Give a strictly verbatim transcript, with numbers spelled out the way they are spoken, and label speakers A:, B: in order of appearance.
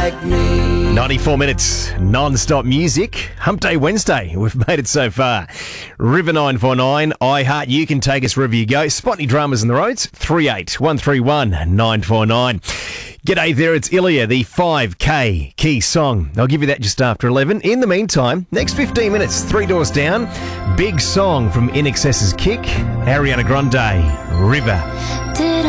A: like me.
B: ninety-four minutes non-stop music. Hump Day Wednesday. We've made it so far. River nine four nine. iHeart. You can take us wherever you go. Spotty Dramas in the roads. three eight one three one nine four nine. G'day there. It's Ilya, the five K key song. I'll give you that just after eleven. In the meantime, next fifteen minutes, Three Doors Down. Big song from I N X S's Kick. Ariana Grande. River.
C: Did